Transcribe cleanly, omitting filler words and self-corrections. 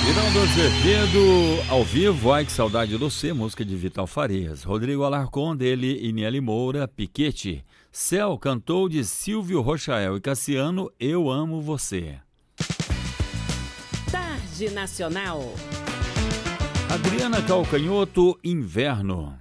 Rinaldo Azevedo, ao vivo, Ai que saudade de você, música de Vital Farias. Rodrigo Alarcon, dele e Niele Moura, Piquete. Céu cantou de Silvio Rochael e Cassiano, Eu Amo Você. Tarde Nacional. Adriana Calcanhoto, Inverno.